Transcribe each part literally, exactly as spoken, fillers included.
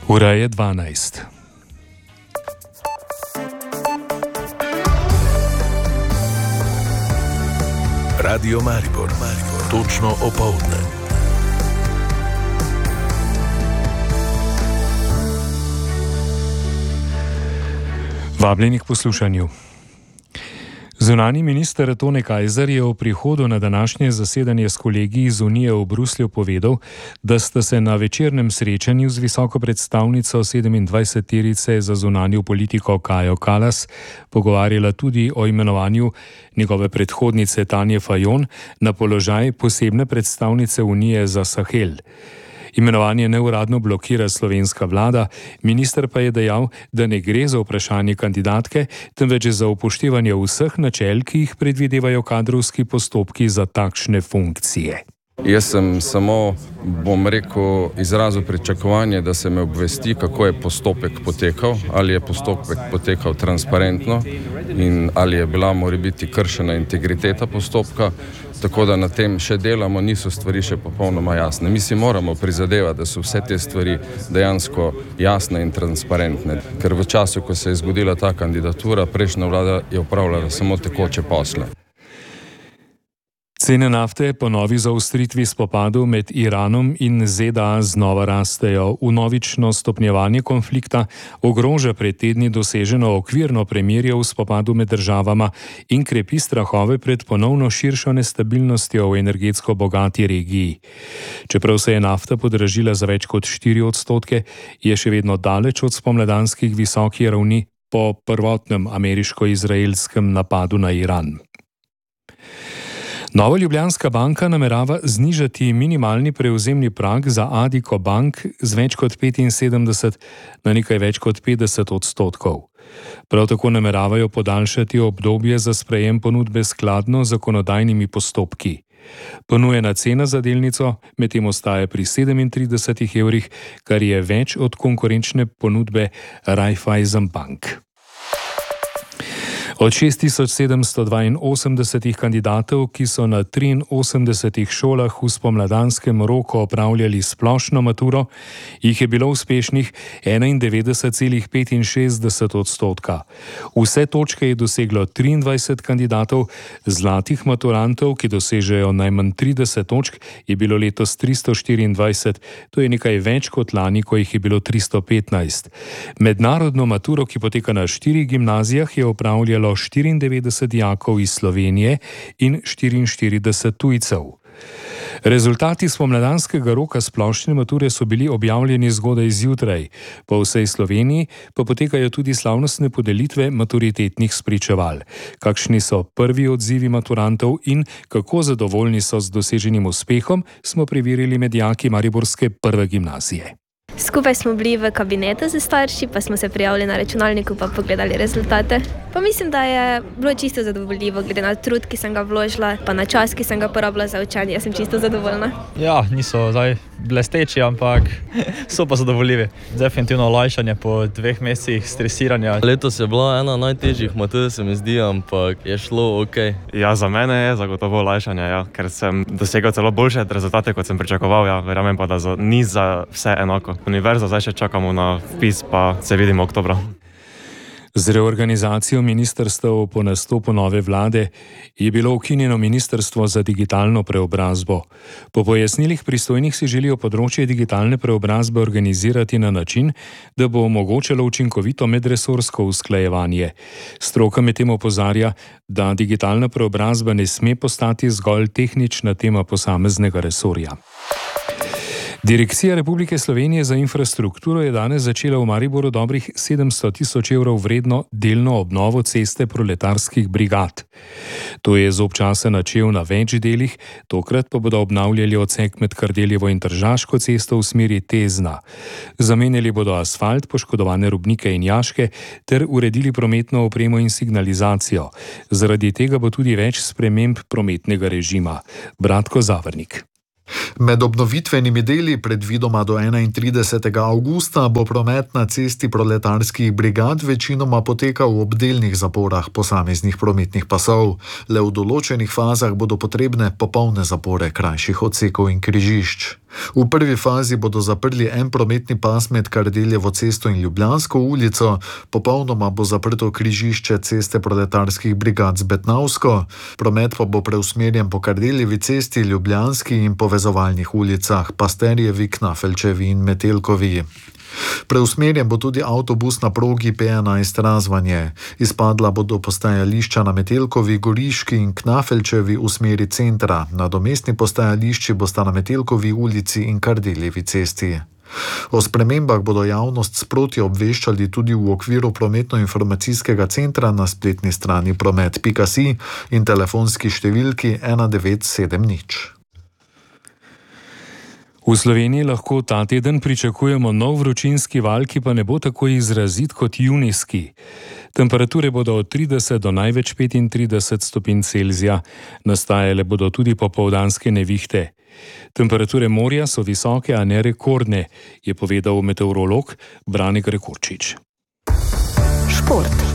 Ura je dvanajst. Radio Maribor, Maribor. Točno opoldne. Vabljeni k poslušanju. Zunanji minister Tone Kajzer je o prihodu na današnje zasedanje s kolegi iz Unije v Bruslju povedal, da sta se na večernem srečanju z visoko predstavnico sedemindvajseterice za zunanjo politiko Kajo Kallas pogovarjala tudi o imenovanju njegove predhodnice Tanje Fajon na položaj posebne predstavnice Unije za Sahel. Imenovanje neuradno blokira slovenska vlada, minister pa je dejal, da ne gre za vprašanje kandidatke, temveč za upoštevanje vseh načel, ki jih predvidevajo kadrovski postopki za takšne funkcije. Jaz sem samo, bom rekel, izrazil pričakovanje, da se me obvesti, kako je postopek potekal, ali je postopek potekal transparentno in ali je bila morebiti kršena integriteta postopka, tako da na tem še delamo, niso stvari še popolnoma jasne. Mi si moramo prizadevati, da so vse te stvari dejansko jasne in transparentne, ker v času, ko se je zgodila ta kandidatura, prejšnja vlada je upravljala samo tekoče posle. Cene nafte po novi zaostritvi spopadov med Iranom in Z D A znova rastejo. Vnovično stopnjevanje konflikta ogroža pred tedni doseženo okvirno premirje v spopadu med državama in krepi strahove pred ponovno širšo nestabilnostjo v energetsko bogati regiji. Čeprav se je nafta podražila za več kot štiri odstotke, je še vedno daleč od spomladanskih visokih ravni po prvotnem ameriško-izraelskem napadu na Iran. Nova Ljubljanska banka namerava znižati minimalni prevzemni prag za Addiko Bank z več kot petinsedemdeset na nekaj več kot petdeset odstotkov. Prav tako nameravajo podaljšati obdobje za sprejem ponudbe skladno z zakonodajnimi postopki. Ponujena cena za delnico medtem ostaja pri sedemintridesetih evrih, kar je več od konkurenčne ponudbe Raiffeisen Bank. Od šest tisoč sedemsto dvainosemdeset kandidatov, ki so na triinosemdesetih šolah v spomladanskem roku opravljali splošno maturo, jih je bilo uspešnih enaindevetdeset celih petinšestdeset odstotka. Vse točke je doseglo triindvajset kandidatov, zlatih maturantov, ki dosežejo najmanj trideset točk, je bilo letos tristo štiriindvajset, to je nekaj več kot lani, ko jih je bilo tristo petnajst. Mednarodno maturo, ki poteka na štirih gimnazijah, je opravljalo štiriindevetdeset dijakov iz Slovenije in štiriinštirideset tujcev. Rezultati spomladanskega roka splošne mature so bili objavljeni zgodaj zjutraj. Po vsej Sloveniji pa potekajo tudi slavnostne podelitve maturitetnih spričeval. Kakšni so prvi odzivi maturantov in kako zadovoljni so z doseženim uspehom, smo preverili med dijaki mariborske prve gimnazije. Skupaj smo bili v kabinetu z starši, pa smo se prijavili na računalniku pa pogledali rezultate. Pa mislim, da je bilo čisto zadovoljivo, glede na trud, ki sem ga vložila, pa na čas, ki sem ga porabila za učenje, jaz sem čisto zadovoljna. Ja, niso zdaj blesteči, ampak so pa zadovoljivi. Definitivno olajšanje po dveh mesecih stresiranja. Letos je bila ena najtežjih matur, se mi zdi, ampak je šlo ok. Ja, za mene je zagotovo olajšanje, ja, ker sem dosegel celo boljše rezultate, kot sem pričakoval, ja, verjamem pa, da za, ni za vse enako. Univerza, zdaj še čakamo na vpis, pa se vidimo oktobra. Z reorganizacijo ministrstev po nastopu nove vlade je bilo ukinjeno ministrstvo za digitalno preobrazbo. Po pojasnilih pristojnih si želijo področje digitalne preobrazbe organizirati na način, da bo omogočalo učinkovito medresorsko usklajevanje. Stroka medtem opozarja, da digitalna preobrazba ne sme postati zgolj tehnična tema posameznega resorja. Direkcija Republike Slovenije za infrastrukturo je danes začela v Mariboru dobrih sedemsto tisoč evrov vredno delno obnovo ceste proletarskih brigad. To je zob časa načel na več delih, tokrat pa bodo obnavljali odsek med Kardeljevo in Tržaško cesto v smeri Tezna. Zamenjali bodo asfalt, poškodovane robnike in jaške ter uredili prometno opremo in signalizacijo. Zaradi tega bo tudi več sprememb prometnega režima. Bratko Zavrnik. Med obnovitvenimi deli predvidoma do enaintridesetega avgusta bo promet na cesti proletarskih brigad večinoma potekal v obdelnih zaporah posameznih prometnih pasov. Le v določenih fazah bodo potrebne popolne zapore krajših odsekov in križišč. V prvi fazi bodo zaprli en prometni pas med Kardeljevo cesto in Ljubljansko ulico, popolnoma bo zaprto križišče ceste proletarskih brigad z Betnavsko, promet pa bo preusmerjen po Kardeljevi cesti, Ljubljanski in povezovalnih ulicah Pasterjevi, Knafelčevi in Metelkovi. Preusmerjen bo tudi avtobus na progi P enajst Razvanje. Izpadla bodo postajališča na Metelkovi, Goriški in Knafelčevi v smeri centra. Nadomestni postajališči bosta na Metelkovi ulici in Kardeljevi cesti. O spremembah bodo javnost sproti obveščali tudi v okviru prometno-informacijskega centra na spletni strani promet pika si in telefonski številki ena devet sedem nič. V Sloveniji lahko ta teden pričakujemo nov vročinski val, ki pa ne bo tako izrazit kot junijski. Temperature bodo od trideset do največ petintrideset stopinj Celzija, nastajale bodo tudi popoldanske nevihte. Temperature morja so visoke, a ne rekordne, je povedal meteorolog Brane Gregorčič. Šport.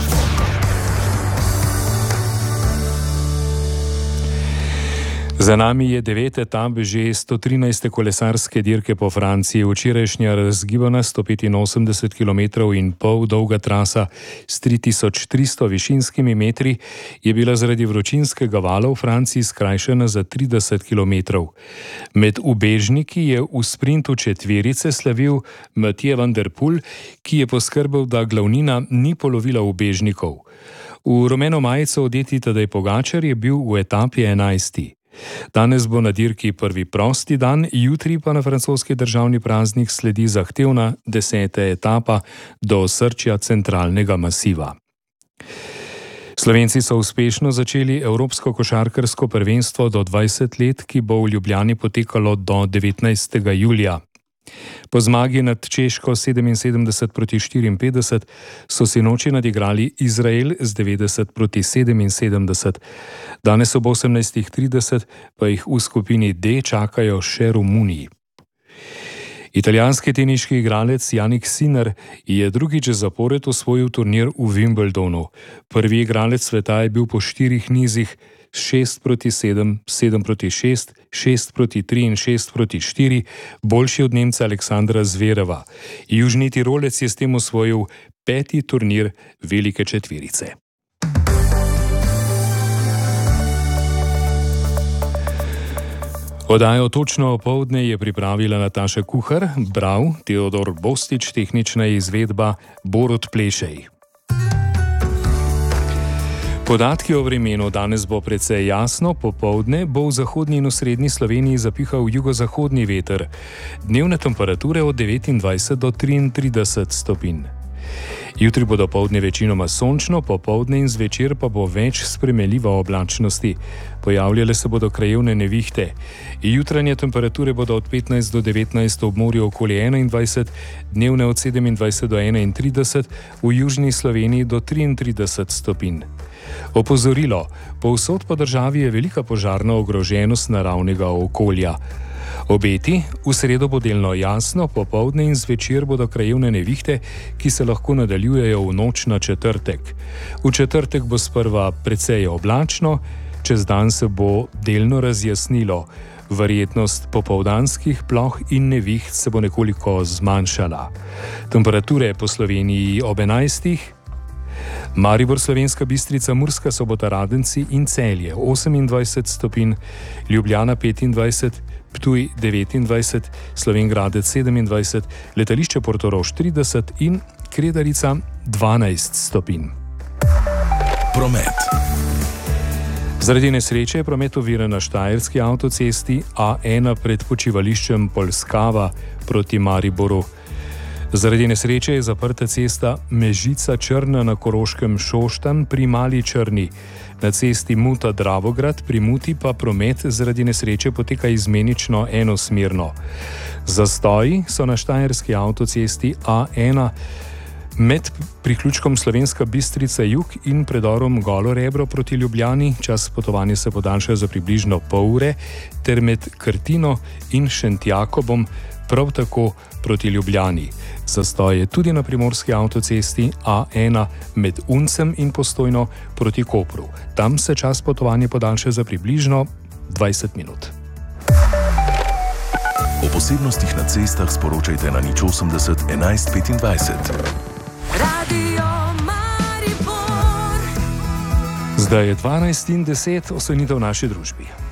Za nami je devet etap že sto trinajste kolesarske dirke po Franciji. Včerajšnja razgibana sto petinosemdeset kilometrov in pol dolga trasa s tri tisoč tristo višinskimi metri je bila zaradi vročinskega vala v Franciji skrajšana za trideset kilometrov. Med ubežniki je v sprintu četverice slavil Mathieu van der Poel, ki je poskrbel, da glavnina ni polovila ubežnikov. V rumeno majico odeti Tadej Pogačar je bil v etapi enajsti. Danes bo na dirki prvi prosti dan, jutri pa na francoski državni praznik sledi zahtevna deseta etapa do osrčja centralnega masiva. Slovenci so uspešno začeli evropsko košarkarsko prvenstvo do dvajset let, ki bo v Ljubljani potekalo do devetnajstega julija. Po zmagi nad Češko sedeminsedemdeset proti štiriinpetdeset so sinoči nadigrali Izrael z devetdeset proti sedeminsedemdeset. Danes ob osemnajstih trideset pa jih v skupini D čakajo še Romuniji. Italijanski teniški igralec Jannik Sinner je drugič zapored osvojil turnir v Wimbledonu. Prvi igralec sveta je bil po štirih nizih šest proti sedem, sedem proti šest, šest proti tri in šest proti štiri, boljši od Nemca Aleksandra Zvereva. Južni Tirolec je s tem osvojil peti turnir velike četverice. Oddajo Točno opoldne je pripravila Nataša Kuhar, bral Teodor Bostič, tehnična izvedba Borut Plešej. Podatki o vremenu. Danes bo precej jasno, popoldne bo v zahodni in osrednji Sloveniji zapihal jugozahodni veter. Dnevne temperature od devetindvajset do triintrideset stopinj. Jutri bo dopoldne večinoma sončno, popoldne in zvečer pa bo več spremenljive oblačnosti. Pojavljale se bodo krajevne nevihte. Jutranje temperature bodo od petnajst do devetnajst, ob morju okoli enaindvajset, dnevne od sedemindvajset do enaintrideset, v južni Sloveniji do triintrideset stopinj. Opozorilo: povsod po državi je velika požarna ogroženost naravnega okolja. Obeti: v sredo bo delno jasno, popoldne in zvečer bodo krajevne nevihte, ki se lahko nadaljujejo v noč na četrtek. V četrtek bo sprva precej oblačno, čez dan se bo delno razjasnilo. Verjetnost popoldanskih ploh in neviht se bo nekoliko zmanjšala. Temperature po Sloveniji ob enajstih. Maribor, Slovenska Bistrica, Murska Sobota, Radenci in Celje osemindvajset stopinj, Ljubljana petindvajset, Ptuj devetindvajset, Slovenj Gradec sedemindvajset, letališče Portorož trideset in Kredarica dvanajst stopinj. Promet. Zaradi nesreče je promet oviran na štajerski avtocesti A ena pred počivališčem Polskava proti Mariboru. Zaradi nesreče je zaprta cesta Mežica Črna na Koroškem Šoštanj pri Mali Črni. Na cesti Muta Dravograd pri Muti pa promet zaradi nesreče poteka izmenično enosmerno. Zastoji so na štajerski avtocesti A ena med priključkom Slovenska Bistrica jug in predorom Golo Rebro proti Ljubljani. Čas potovanja se podaljša za približno pol ure, ter med Krtino in Šentjakobom prav tako proti Ljubljani. Zastoj je tudi na primorski avtocesti A ena med Uncem in Postojno proti Kopru. Tam se čas potovanja podaljša za približno dvajset minut. O posebnostih na cestah sporočajte na nič osemdeset enajst petindvajset. Radio Maribor. Zdaj je dvanajst in deset, ocenitev v naši družbi.